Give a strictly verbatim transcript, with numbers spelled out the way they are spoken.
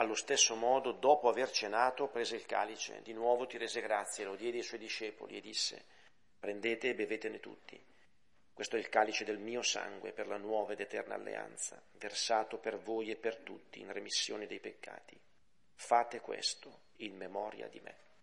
Allo stesso modo, dopo aver cenato, prese il calice, di nuovo ti rese grazie, lo diede ai suoi discepoli e disse: prendete e bevetene tutti. Questo è il calice del mio sangue per la nuova ed eterna alleanza, versato per voi e per tutti in remissione dei peccati. Fate questo in memoria di me.